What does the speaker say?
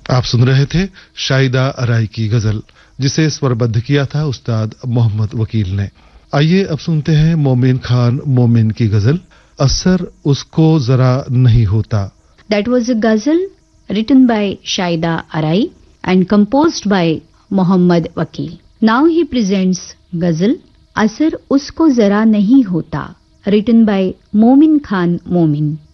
आप सुन रहे थे शाहिदा अराई की गजल, जिसे स्वरबद्ध किया था उस्ताद मोहम्मद वकील ने। आइए अब सुनते हैं मोमिन खान मोमिन की गजल, असर उसको जरा नहीं होता। That was a ghazal written by Shaida Arai and composed by Mohammad Wakil. Now he presents ghazal Asar Usko Zara Nahi Hota, written by Momin Khan Momin.